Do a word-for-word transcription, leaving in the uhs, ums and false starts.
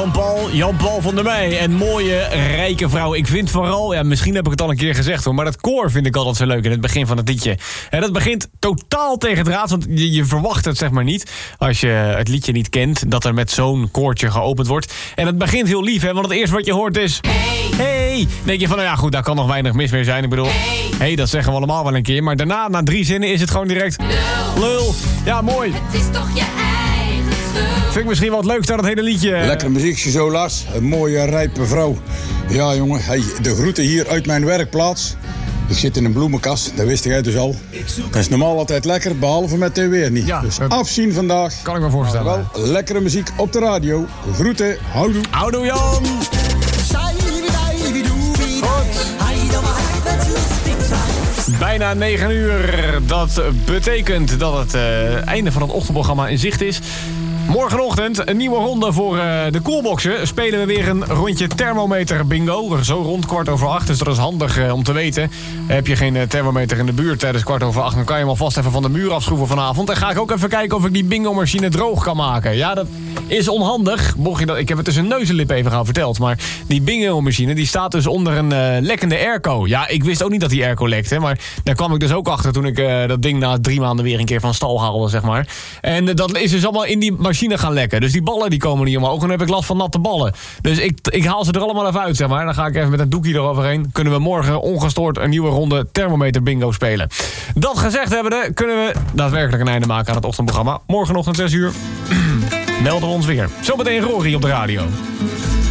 Jan-Paul, Jan-Paul van der Meij. En mooie, rijke vrouw. Ik vind vooral, ja, misschien heb ik het al een keer gezegd hoor, maar dat koor vind ik altijd zo leuk in het begin van het liedje. En dat begint totaal tegen het raad, want je, je verwacht het zeg maar niet, als je het liedje niet kent, dat er met zo'n koortje geopend wordt. En het begint heel lief, hè, want het eerste wat je hoort is... Hey! Hey! Dan denk je van, nou ja goed, daar kan nog weinig mis mee zijn. Ik bedoel, hey, hey dat zeggen we allemaal wel een keer. Maar daarna, na drie zinnen, is het gewoon direct... Lul! Lul! Ja, mooi! Het is toch je eigen schuld. Vind ik misschien wel het leukste aan het hele liedje. Lekker muziekje zo, Lars. Een mooie, rijpe vrouw. Ja, jongen. Hey, de groeten hier uit mijn werkplaats. Ik zit in een bloemenkast, dat wist jij dus al. Dat is normaal altijd lekker, behalve met het weer niet. Ja, dus uh, afzien vandaag. Kan ik me voorstellen. Maar wel lekkere muziek op de radio. Groeten, houdoe. Houdoe Jan! Bijna negen uur. Dat betekent dat het uh, einde van het ochtendprogramma in zicht is. Morgenochtend een nieuwe ronde voor uh, de koelboxen. Spelen we weer een rondje thermometer bingo. Zo rond kwart over acht, dus dat is handig uh, om te weten. Heb je geen uh, thermometer in de buurt tijdens kwart over acht... dan kan je hem alvast even van de muur afschroeven vanavond. En ga ik ook even kijken of ik die bingo-machine droog kan maken. Ja, dat is onhandig. Mocht je dat, ik heb het tussen neus en lip even gaan verteld. Maar die bingo-machine die staat dus onder een uh, lekkende airco. Ja, ik wist ook niet dat die airco lekte. Maar daar kwam ik dus ook achter toen ik uh, dat ding na drie maanden weer een keer van stal haalde, zeg maar. En uh, dat is dus allemaal in die machine gaan lekken. Dus die ballen die komen niet omhoog. En dan heb ik last van natte ballen. Dus ik, ik haal ze er allemaal even uit, zeg maar. Dan ga ik even met een doekje eroverheen. Kunnen we morgen ongestoord een nieuwe ronde thermometer bingo spelen. Dat gezegd hebbende, kunnen we daadwerkelijk een einde maken aan het ochtendprogramma. Morgenochtend zes uur melden we ons weer. Zometeen Rory op de radio.